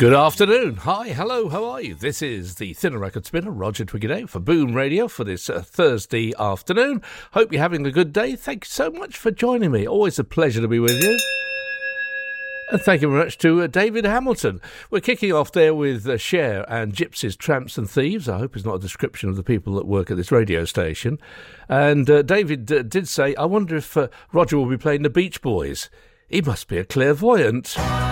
Good afternoon. Hi, hello, how are you? This is the Thinner Record Spinner, Roger Twiggy for Boom Radio for this Thursday afternoon. Hope you're having a good day. Thank you so much for joining me. Always a pleasure to be with you. And thank you very much to David Hamilton. We're kicking off there with Cher and Gypsies, Tramps and Thieves. I hope it's not a description of the people that work at this radio station. And David did say, I wonder if Roger will be playing the Beach Boys. He must be a clairvoyant.